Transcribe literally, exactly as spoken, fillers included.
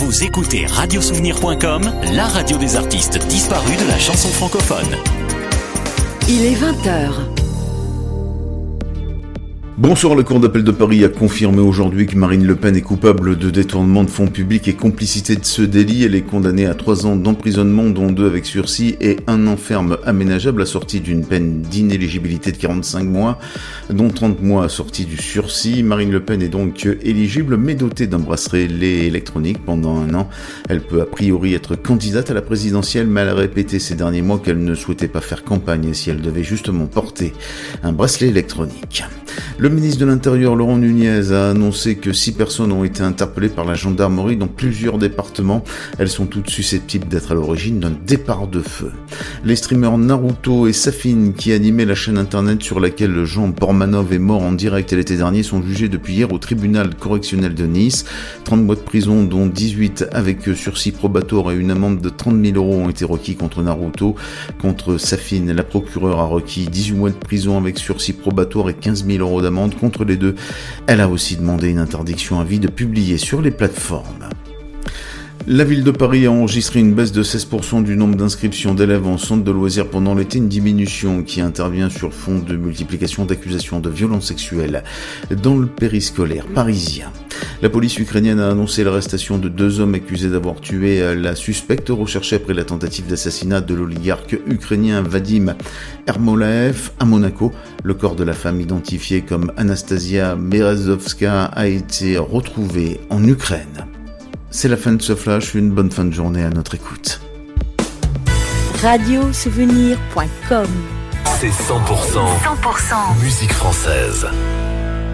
Vous écoutez radio souvenir point com, la radio des artistes disparus de la chanson francophone. Il est vingt heures. Bonsoir, la Cour d'appel de Paris a confirmé aujourd'hui que Marine Le Pen est coupable de détournement de fonds publics et complicité de ce délit. Elle est condamnée à trois ans d'emprisonnement, dont deux avec sursis et un an ferme aménageable, assorti d'une peine d'inéligibilité de quarante-cinq mois, dont trente mois assortis du sursis. Marine Le Pen est donc éligible, mais dotée d'un bracelet électronique pendant un an. Elle peut a priori être candidate à la présidentielle, mais elle a répété ces derniers mois qu'elle ne souhaitait pas faire campagne si elle devait justement porter un bracelet électronique. Le ministre de l'Intérieur, Laurent Nunez, a annoncé que six personnes ont été interpellées par la gendarmerie dans plusieurs départements. Elles sont toutes susceptibles d'être à l'origine d'un départ de feu. Les streamers Naruto et Safin, qui animaient la chaîne internet sur laquelle Jean Bormanov est mort en direct l'été dernier, sont jugés depuis hier au tribunal correctionnel de Nice. trente mois de prison, dont dix-huit avec sursis probatoire et une amende de trente mille euros ont été requis contre Naruto. Contre Safin, la procureure a requis dix-huit mois de prison avec sursis probatoire et quinze mille euros d'amende. Contre les deux, elle a aussi demandé une interdiction à vie de publier sur les plateformes. La ville de Paris a enregistré une baisse de seize pour cent du nombre d'inscriptions d'élèves en centre de loisirs pendant l'été, une diminution qui intervient sur fond de multiplication d'accusations de violences sexuelles dans le périscolaire parisien. La police ukrainienne a annoncé l'arrestation de deux hommes accusés d'avoir tué la suspecte recherchée après la tentative d'assassinat de l'oligarque ukrainien Vadim Ermolaev à Monaco. Le corps de la femme, identifié comme Anastasia Berezovska, a été retrouvé en Ukraine. C'est la fin de ce flash, une bonne fin de journée à notre écoute. radio souvenir point com. C'est cent pour cent, cent pour cent musique française.